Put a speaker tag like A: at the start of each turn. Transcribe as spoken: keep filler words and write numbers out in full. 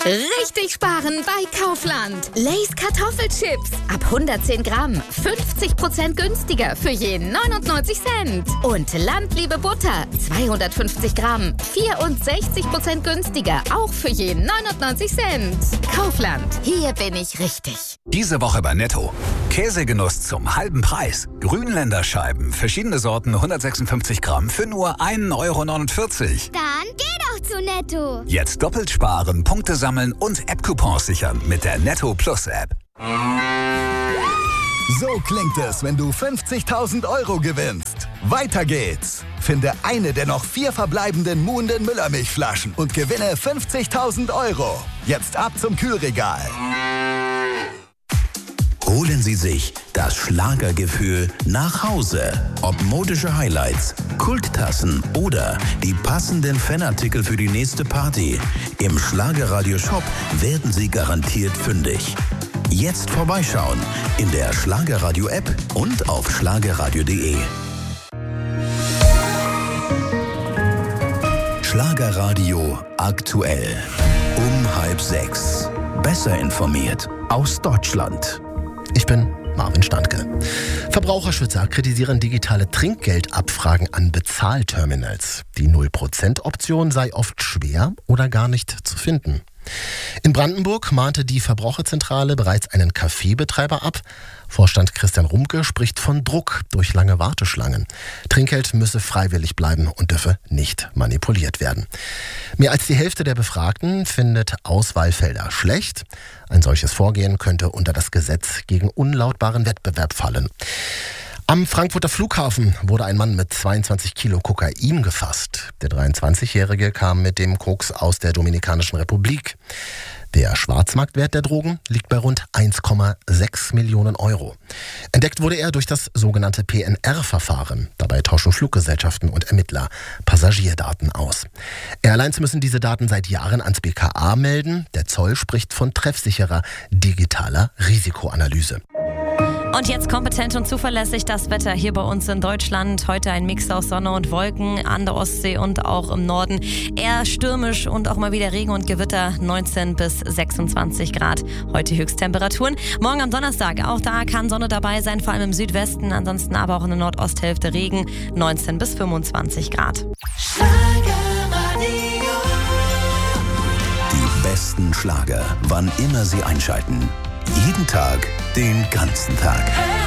A: Richtig sparen bei Kaufland. Lay's Kartoffelchips. Ab hundertzehn Gramm. fünfzig Prozent günstiger für je neunundneunzig Cent. Und Landliebe Butter. zweihundertfünfzig Gramm. vierundsechzig Prozent günstiger. Auch für je neunundneunzig Cent. Kaufland. Hier bin ich richtig.
B: Diese Woche bei Netto. Käsegenuss zum halben Preis. Grünländer Scheiben. Verschiedene Sorten. hundertsechsundfünfzig Gramm für nur ein Euro neunundvierzig.
C: Dann geh doch zu Netto.
B: Jetzt doppelt sparen, Punkte sammeln und App-Coupons sichern mit der Netto Plus App.
D: So klingt es, wenn du fünfzigtausend Euro gewinnst. Weiter geht's. Finde eine der noch vier verbleibenden Muhnden Müllermilchflaschen und gewinne fünfzigtausend Euro. Jetzt ab zum Kühlregal.
E: Holen Sie sich das Schlagergefühl nach Hause. Ob modische Highlights, Kulttassen oder die passenden Fanartikel für die nächste Party. Im Schlagerradio-Shop werden Sie garantiert fündig. Jetzt vorbeischauen in der Schlagerradio-App und auf schlagerradio punkt de. Schlagerradio aktuell. Um halb sechs. Besser informiert aus Deutschland.
F: Ich bin Marvin Standke. Verbraucherschützer kritisieren digitale Trinkgeldabfragen an Bezahlterminals. Die null Prozent Option sei oft schwer oder gar nicht zu finden. In Brandenburg mahnte die Verbraucherzentrale bereits einen Kaffeebetreiber ab. Vorstand Christian Rumke spricht von Druck durch lange Warteschlangen. Trinkgeld müsse freiwillig bleiben und dürfe nicht manipuliert werden. Mehr als die Hälfte der Befragten findet Auswahlfelder schlecht. Ein solches Vorgehen könnte unter das Gesetz gegen unlautbaren Wettbewerb fallen. Am Frankfurter Flughafen wurde ein Mann mit zweiundzwanzig Kilo Kokain gefasst. Der dreiundzwanzigjährige kam mit dem Koks aus der Dominikanischen Republik. Der Schwarzmarktwert der Drogen liegt bei rund eins Komma sechs Millionen Euro. Entdeckt wurde er durch das sogenannte P N R-Verfahren. Dabei tauschen Fluggesellschaften und Ermittler Passagierdaten aus. Airlines müssen diese Daten seit Jahren ans B K A melden. Der Zoll spricht von treffsicherer digitaler Risikoanalyse.
G: Und jetzt kompetent und zuverlässig das Wetter hier bei uns in Deutschland. Heute ein Mix aus Sonne und Wolken an der Ostsee und auch im Norden. Eher stürmisch und auch mal wieder Regen und Gewitter. neunzehn bis sechsundzwanzig Grad. Heute Höchsttemperaturen. Morgen am Donnerstag, auch da kann Sonne dabei sein, vor allem im Südwesten. Ansonsten aber auch in der Nordosthälfte Regen. neunzehn bis fünfundzwanzig Grad.
E: Die besten Schlager, wann immer Sie einschalten. Jeden Tag, den ganzen Tag.